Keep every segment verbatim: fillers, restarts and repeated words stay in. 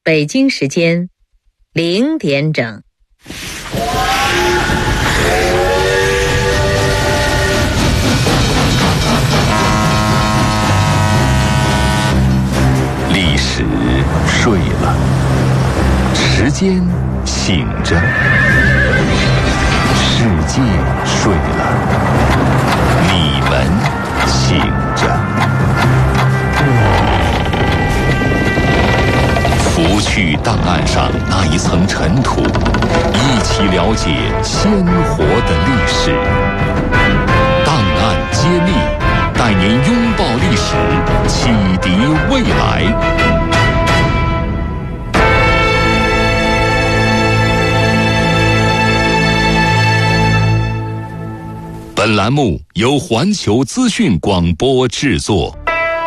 北京时间零点整。 历史睡了，时间醒着，世界睡了，你们醒着。拂去档案上那一层尘土，一起了解鲜活的历史。档案揭秘，带您拥抱历史，启迪未来。本栏目由环球资讯广播制作。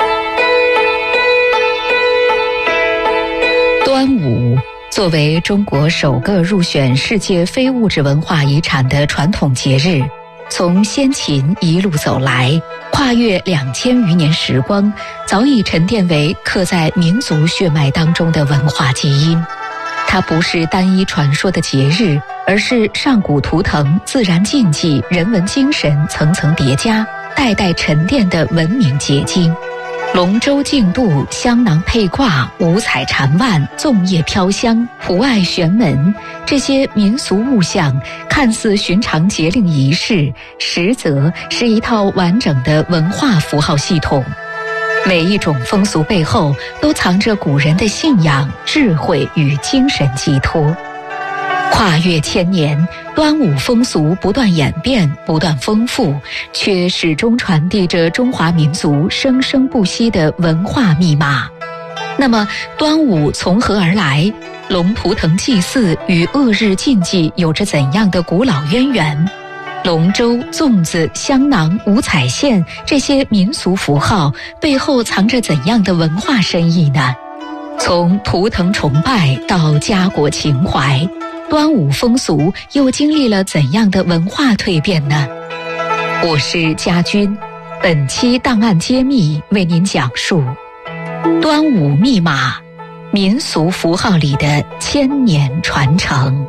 端午作为中国首个入选世界非物质文化遗产的传统节日，从先秦一路走来，跨越两千余年时光，早已沉淀为刻在民族血脉当中的文化基因。它不是单一传说的节日，而是上古图腾、自然禁忌、人文精神层层叠加，代代沉淀的文明结晶。龙舟竞渡、香囊佩挂、五彩缠腕、粽叶飘香、普爱悬门，这些民俗物象看似寻常节令仪式，实则是一套完整的文化符号系统。每一种风俗背后都藏着古人的信仰、智慧与精神寄托。跨越千年，端午风俗不断演变，不断丰富，却始终传递着中华民族生生不息的文化密码。那么，端午从何而来？龙图腾祭祀与恶日禁忌有着怎样的古老渊源？龙舟、粽子、香囊、五彩线这些民俗符号背后藏着怎样的文化深意呢？从图腾崇拜到家国情怀，端午风俗又经历了怎样的文化蜕变呢？我是家军，本期档案揭秘为您讲述端午密码，民俗符号里的千年传承。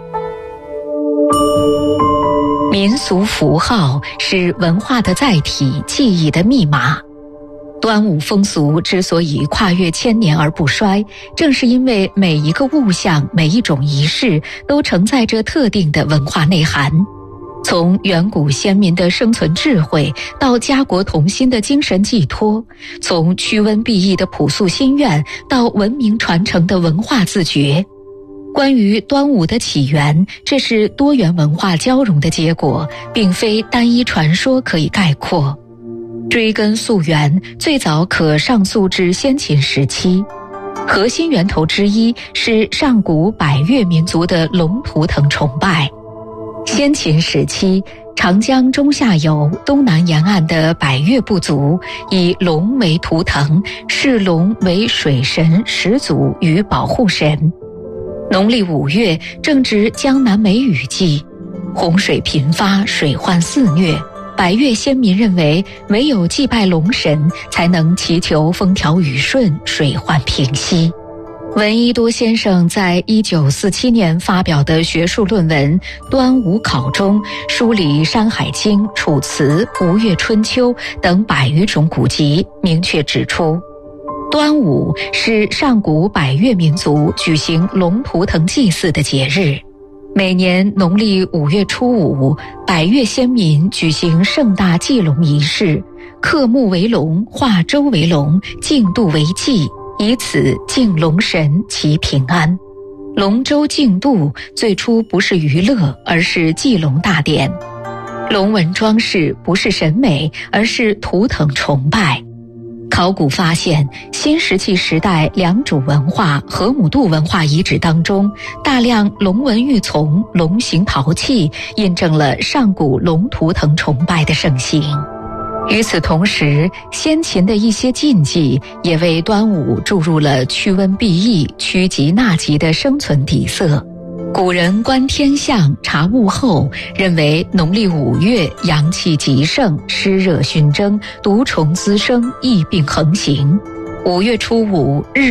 民俗符号是文化的载体，记忆的密码。端午风俗之所以跨越千年而不衰，正是因为每一个物象、每一种仪式都承载着特定的文化内涵。从远古先民的生存智慧到家国同心的精神寄托，从驱瘟避疫的朴素心愿到文明传承的文化自觉。关于端午的起源，这是多元文化交融的结果，并非单一传说可以概括。追根溯源，最早可上溯至先秦时期，核心源头之一是上古百越民族的龙图腾崇拜。先秦时期，长江中下游、东南沿岸的百越部族以龙为图腾，视龙为水神、始祖与保护神。农历五月正值江南梅雨季，洪水频发，水患肆虐。百越先民认为，唯有祭拜龙神，才能祈求风调雨顺、水患平息。闻一多先生在一九四七年发表的学术论文《端午考》中，梳理《山海经》《楚辞》《吴越春秋》等百余种古籍，明确指出，端午是上古百越民族举行龙图腾祭祀的节日。每年农历五月初五，百越先民举行盛大祭龙仪式，刻木为龙，画舟为龙，竞渡为祭，以此敬龙神祈平安。龙舟竞渡最初不是娱乐，而是祭龙大典。龙纹装饰不是审美，而是图腾崇拜。考古发现，新石器时代良渚文化、河姆渡文化遗址当中，大量龙纹玉琮、龙形陶器，印证了上古龙图腾崇拜的盛行。与此同时，先秦的一些禁忌也为端午注入了驱瘟避疫、趋吉纳吉的生存底色。古人观天象、察物候，认为农历五月阳气极盛，湿热熏蒸，毒虫滋生，疫病横行。五月初五日